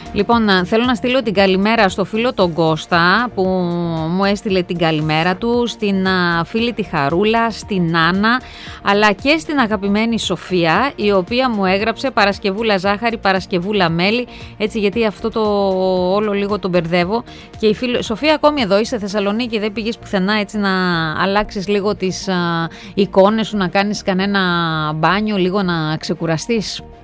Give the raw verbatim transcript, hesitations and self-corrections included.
Λοιπόν, θέλω να στείλω την καλημέρα στο φίλο τον Κώστα που μου έστειλε την καλημέρα του, στην φίλη τη Χαρούλα, στην Άννα, αλλά και στην αγαπημένη Σοφία, η οποία μου έγραψε Παρασκευούλα ζάχαρη, Παρασκευούλα μέλι, έτσι, γιατί αυτό το όλο λίγο τον μπερδεύω. Και η φίλη Σοφία, ακόμη εδώ είσαι Θεσσαλονίκη, δεν πήγες πουθενά, έτσι, να αλλάξεις λίγο τις α, εικόνες σου, να κάνεις κανένα μπάνιο, λίγο να ξεκουραστείς?